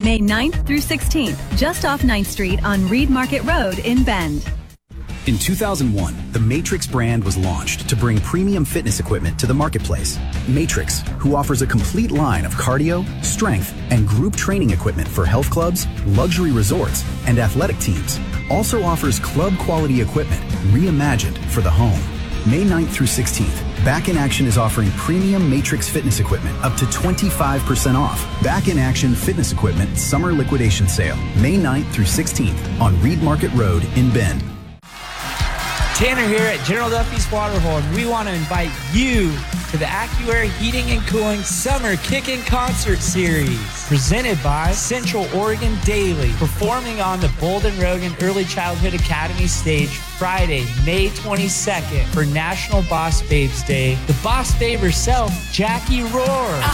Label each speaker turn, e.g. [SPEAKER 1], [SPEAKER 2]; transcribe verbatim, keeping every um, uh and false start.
[SPEAKER 1] May ninth through sixteenth, just off ninth Street on Reed Market Road in Bend.
[SPEAKER 2] In two thousand one, the Matrix brand was launched to bring premium fitness equipment to the marketplace. Matrix, who offers a complete line of cardio, strength, and group training equipment for health clubs, luxury resorts, and athletic teams, also offers club-quality equipment reimagined for the home. May ninth through sixteenth, Back in Action is offering premium Matrix fitness equipment up to twenty-five percent off. Back in Action Fitness Equipment Summer Liquidation Sale, May ninth through sixteenth on Reed Market Road in Bend.
[SPEAKER 3] Tanner here at General Duffy's Waterhole, and we want to invite you to the AccuAir Heating and Cooling Summer Kickin' Concert Series, presented by Central Oregon Daily, performing on the Bolden Rogan Early Childhood Academy stage Friday, May twenty-second for National Boss Babes Day. The Boss Babe herself, Jackie Rohr.